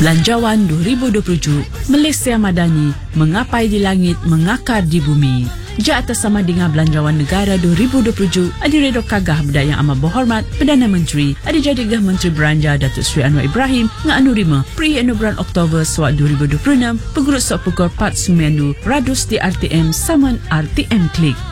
Belanjawan 2027, Malaysia Madani, mengapai di langit, mengakar di bumi. Ja atas sama dengan Belanjawan Negara 2027, Adi Redo Kagah Benda Yang Amat Berhormat Perdana Menteri, Adi Jadigah Menteri Belanja Datuk Seri Anwar Ibrahim, Ngak Anurima, Pri Anu bulan Oktober Suat 2026, Pengurus Sok Pukul 492, Radus di RTM Saman RTM Klik.